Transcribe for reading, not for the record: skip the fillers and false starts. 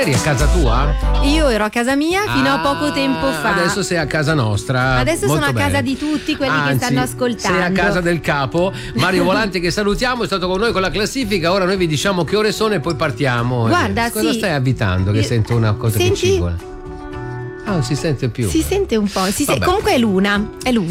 eri a casa tua? Io ero a casa mia fino a poco tempo fa. Adesso sei a casa nostra. Adesso Molto sono a casa bene. di tutti quelli che stanno ascoltando. Sei a casa del capo Mario Volante, che salutiamo, è stato con noi con la classifica. Ora noi vi diciamo che ore sono e poi partiamo. Guarda, cosa stai avvitando? Che sento una cosa che cigola. Ah, non si sente più. Si sente un po'. Vabbè. Comunque è l'una.